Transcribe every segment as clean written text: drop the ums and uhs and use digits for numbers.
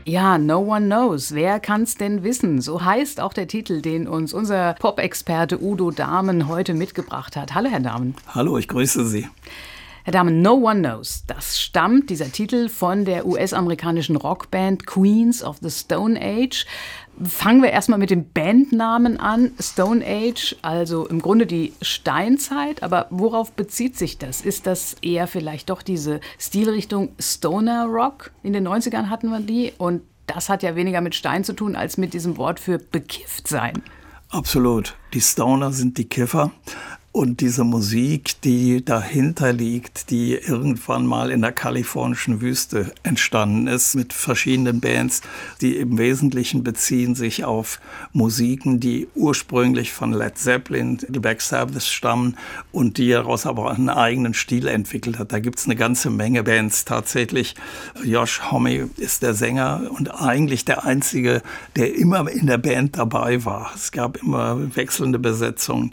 Ja, No One Knows. Wer kann's denn wissen? So heißt auch der Titel, den uns unser Pop-Experte Udo Dahmen heute mitgebracht hat. Hallo, Herr Dahmen. Hallo, ich grüße Sie. Herr Dahmen, No One Knows. Das stammt, dieser Titel, von der US-amerikanischen Rockband Queens of the Stone Age. Fangen wir erstmal mit dem Bandnamen an. Stone Age, also im Grunde die Steinzeit. Aber worauf bezieht sich das? Ist das eher vielleicht doch diese Stilrichtung Stoner Rock? In den 90ern hatten wir die. Und das hat ja weniger mit Stein zu tun, als mit diesem Wort für bekifft sein. Absolut. Die Stoner sind die Kiffer. Und diese Musik, die dahinter liegt, die irgendwann mal in der kalifornischen Wüste entstanden ist, mit verschiedenen Bands, die im Wesentlichen beziehen sich auf Musiken, die ursprünglich von Led Zeppelin, die Black Sabbath stammen und die daraus aber einen eigenen Stil entwickelt hat. Da gibt es eine ganze Menge Bands tatsächlich. Josh Homme ist der Sänger und eigentlich der Einzige, der immer in der Band dabei war. Es gab immer wechselnde Besetzungen.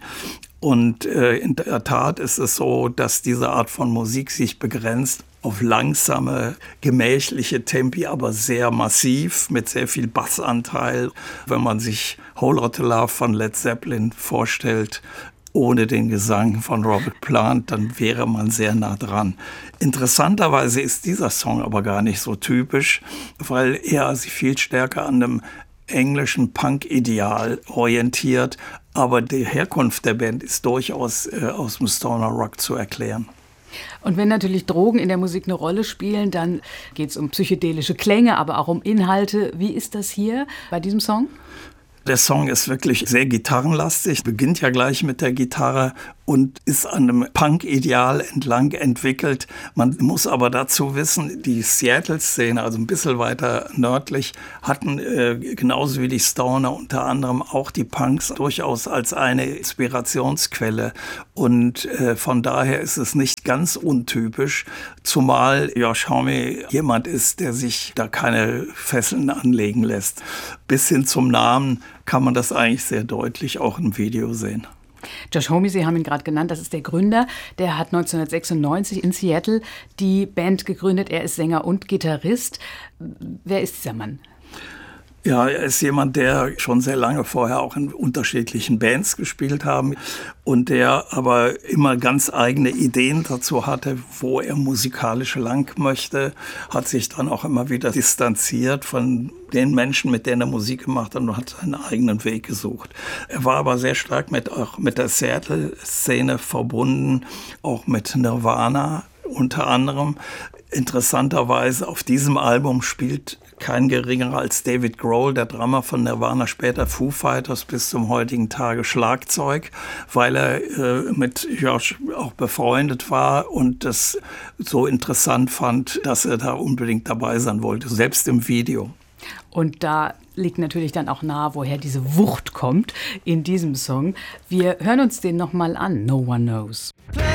Und in der Tat ist es so, dass diese Art von Musik sich begrenzt auf langsame, gemächliche Tempi, aber sehr massiv, mit sehr viel Bassanteil. Wenn man sich Whole Lotta Love von Led Zeppelin vorstellt, ohne den Gesang von Robert Plant, dann wäre man sehr nah dran. Interessanterweise ist dieser Song aber gar nicht so typisch, weil er sich viel stärker an einem englischen Punk-Ideal orientiert, aber die Herkunft der Band ist durchaus aus dem Stoner Rock zu erklären. Und wenn natürlich Drogen in der Musik eine Rolle spielen, dann geht es um psychedelische Klänge, aber auch um Inhalte. Wie ist das hier bei diesem Song? Der Song ist wirklich sehr gitarrenlastig, beginnt ja gleich mit der Gitarre und ist an einem Punk-Ideal entlang entwickelt. Man muss aber dazu wissen, die Seattle-Szene, also ein bisschen weiter nördlich, hatten genauso wie die Stoner unter anderem auch die Punks durchaus als eine Inspirationsquelle. Und von daher ist es nicht ganz untypisch, zumal Josh Homme jemand ist, der sich da keine Fesseln anlegen lässt. Bis hin zum Namen kann man das eigentlich sehr deutlich auch im Video sehen. Josh Homme, Sie haben ihn gerade genannt, das ist der Gründer. Der hat 1996 in Seattle die Band gegründet. Er ist Sänger und Gitarrist. Wer ist dieser Mann? Ja, er ist jemand, der schon sehr lange vorher auch in unterschiedlichen Bands gespielt haben und der aber immer ganz eigene Ideen dazu hatte, wo er musikalisch lang möchte, hat sich dann auch immer wieder distanziert von den Menschen, mit denen er Musik gemacht hat und hat seinen eigenen Weg gesucht. Er war aber sehr stark auch mit der Seattle-Szene verbunden, auch mit Nirvana unter anderem. Interessanterweise auf diesem Album spielt kein geringerer als David Grohl, der Drummer von Nirvana, später Foo Fighters, bis zum heutigen Tage Schlagzeug, weil er mit Josh auch befreundet war und das so interessant fand, dass er da unbedingt dabei sein wollte, selbst im Video. Und da liegt natürlich dann auch nahe, woher diese Wucht kommt in diesem Song. Wir hören uns den nochmal an, No One Knows.